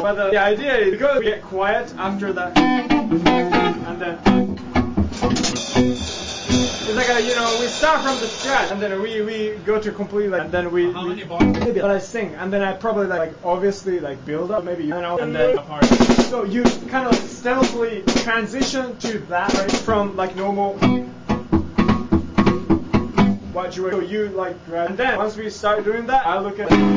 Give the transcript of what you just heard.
But the idea is because we get quiet after that, and then it's like we start from the scratch, and then we go to completely, and then we maybe I sing, and then I probably like obviously like build up, maybe and then so you kind of like stealthily transition to that right from like normal. What you like grab, and then once we start doing that, I look at